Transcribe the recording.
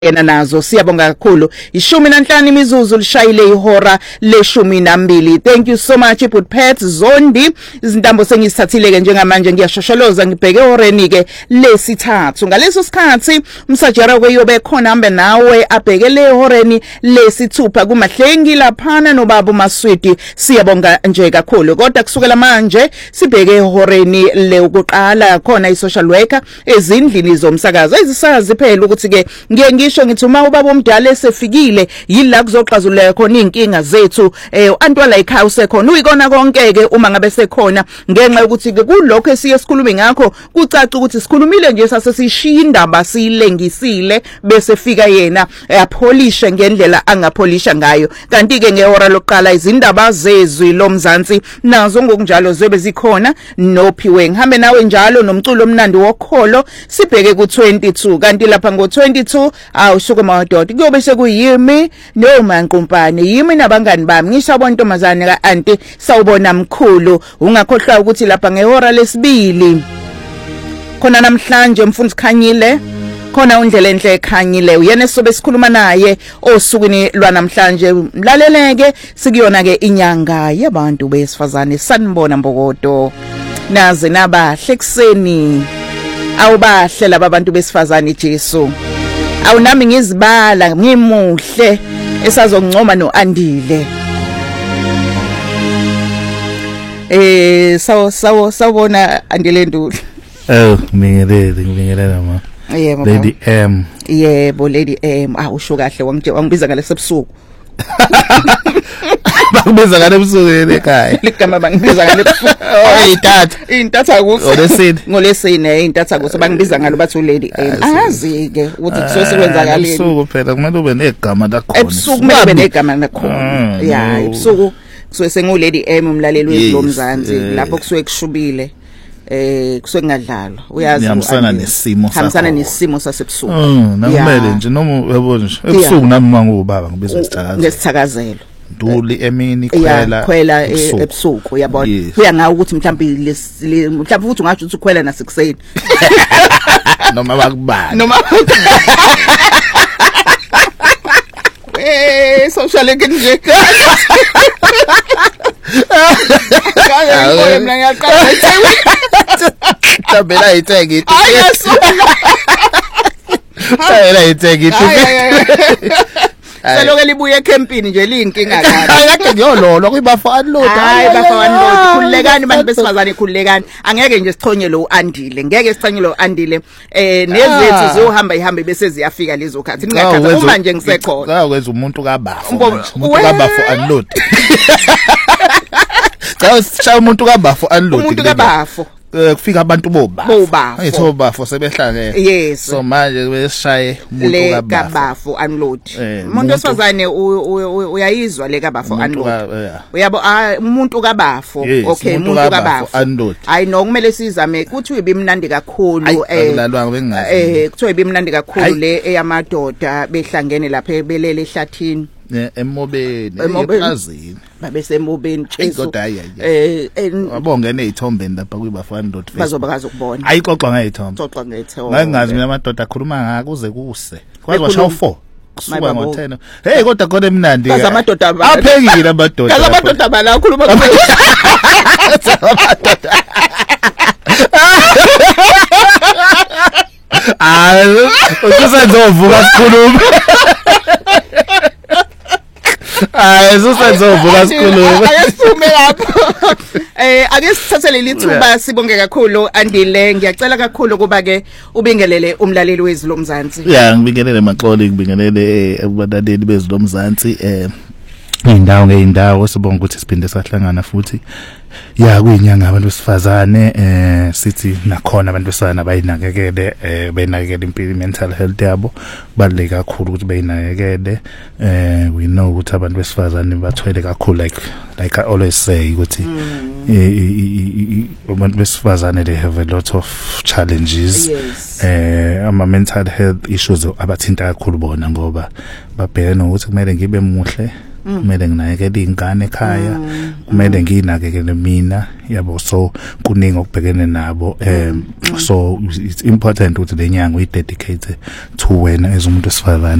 ena nazo siyabonga kakhulu 15 imizuzu lishayile ihora le12. Thank you so much Ibut Pets Zondi. Izintambo sengisithathile ke njengamanje ngiyashosholoza ngibheke ehoreni ke lesithathu. Ngaleso sikhathi umsajara kweyobe khona hambe nawe abhekele ehoreni lesithupha kuMahlengi laphana nobaba uMaswidi. Siyabonga nje kakhulu kodwa kusukela manje sibheke ehoreni leyokuqala khona isocial worker ezindlini zomsakazo ezisazi phela ukuthi ke ngisho ngithi uma ubaba omdala esefikile yila kuzoxazuleka khona inkinga zethu uAntwala ekhaya usekhona uyikona konke ke uma ngabe sekhona ngenxa ukuthi ke kulokho esiye sikhuluma ngakho kucaca ukuthi sikhulumile nje sasesishiya indaba silengisile bese fika yena apholishe ngendlela angapholisha ngayo kanti ke ngehora lokuqala izindaba zezwi lomzansi nazo ngokunjalo zobe zikhona nophiwe ngihambe nawe njalo nomculo omnandi wokholo sibheke ku22 kanti lapha ngo22 awushuke madoda kuyobe sekuyimi noma nqumpane yimi nabangani bami ngisabona ntombazane kaanti sawubona mkhulu ungakhohlwa ukuthi lapha ngehora lesibili khona namhlanje mfundisi Khanyile khona undlela enhle ekhanyile uyena sobe sikhuluma naye osukwini lwanamhlanje mlaleleke sikuyona ke inyanga yabantu besifazane sanibona Mbokodo naze nabahle kuseni awubahle laba bantu besifazane Jesu awunami ngizibala ngimuhle esazongcoma noAndile sawubona Andile Nduli ngibingelela ma yebo Lady M yebo Lady M usho kahle wangibiza ngalesebusuku bakubiza ngalebusuku ekhaya ligama bangibiza ngalebusuku intatha ngolesine intatha kuso bangibiza ngalo bathi Lady M azi ke ukuthi kusewenzakaleni ebusuku phela kumele ube negama lakhona ebusuku kumele ube negama lakhona ya ebusuku kusuke sengu Lady M umlaleli wezomzansi lapho kusuke kushubile kusuke ngadlalwa uyazi hamsana nesimo sasebusuku nakumele nje noma yabona nje ebusuku nami mangubaba ngibizwa ngesithakazelo Nduli emini khwela ebusuku yabona kuya ngawo ukuthi mhlawumbe mhlawumbe futhi ungasho ukuthi ukhwela nasekuseni noma bakubani noma social nje kaya mina ngiyaqala tabela itegi tabela itegi seloke libuye ecampini nje liyinkinga kahle ayake ngiyololwa kuyibafa unload bafa unload khulekani bantu besifazane khulekani angeke nje sichonye lo uAndile ngeke sichonye lo uAndile nezethu ziyohamba ihambe bese ziyafika lezo khathi ngiyakhatha uma nje ngisekhona kwenza umuntu kabafu umuntu kabafu unload cha umuntu kabafu unload umuntu kabafu kufika abantu boba ayithoba sebehlangene so manje besishaye umuntu kabafu unload umuntu osifazane uyayizwa le kabafu unload uyabo umuntu kabafu okay umuntu kabafu unload hayi no kumele sizame kuthi uyibimnandi kakhulu kuthiwa ibimnandi kakhulu le eyamadoda behlangene lapha belele ehlathini emobeni eplazini babesemobeni Jesu wabongene izithombeni lapha kuyibafa unload bazobakaza ukubona ayixoxa ngezithombe xoxa ngezithombe ngazi mina amadoda akhuluma ngako kuze kuse kwazi washaw 4 kusuka ngo10 hey kodwa khona emnandi kaza amadoda aphekile amadoda kaza amadoda bala akhuluma ususenzovuka sikhuluma ususenzovuka sikhuluma ayasume lapho ake sithathele lithuba sibonge kakhulu Andile ngiyacela kakhulu kuba ke ubingelele umlaleli wezwi lomzansi ngibingelele Maxoli ngibingelele abalaleli bezwi lomzansi indawo ngeindawo sibonga ukuthi siphinde sahlangana futhi kuyinyanga abantu besifazane sithi nakhona abantu besifazane bayinakekele bayinakekele impilo mental health yabo baleka kakhulu ukuthi bayinakekele we know ukuthi abantu besifazane bathwele kakhulu like I always say ukuthi abantu besifazane they have a lot of challenges ama mental health issues abathinta kakhulu bona ngoba babhekene ukuthi kumele ngibe muhle kumele nginakekele ingane ekhaya kumele nginakekele mina yabo so kuningi okubhekene nabo so it's important ukuthi lenyanga uyidedicate to wena as umuntu wesifazane